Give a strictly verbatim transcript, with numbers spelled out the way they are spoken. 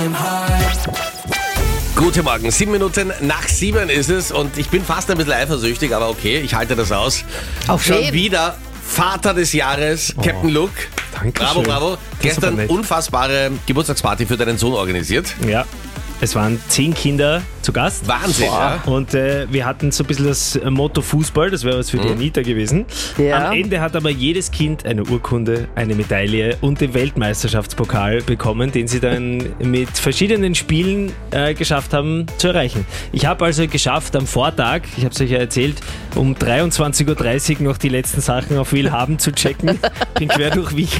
Guten Morgen, sieben Minuten nach sieben ist es und ich bin fast ein bisschen eifersüchtig, aber okay, ich halte das aus. Auf Schon wen? wieder Vater des Jahres, Captain Luke. Dankeschön. Bravo, bravo. Das ist aber Gestern nett. unfassbare Geburtstagsparty für deinen Sohn organisiert. Ja, es waren zehn Kinder zu Gast. Wahnsinn, ja? Und äh, wir hatten so ein bisschen das Motto Fußball, das wäre was für die Anita gewesen. Ja. Am Ende hat aber jedes Kind eine Urkunde, eine Medaille und den Weltmeisterschaftspokal bekommen, den sie dann mit verschiedenen Spielen äh, geschafft haben zu erreichen. Ich habe also geschafft am Vortag, ich habe es euch ja erzählt, um dreiundzwanzig Uhr dreißig noch die letzten Sachen auf Willhaben zu checken. Bin quer durch Wien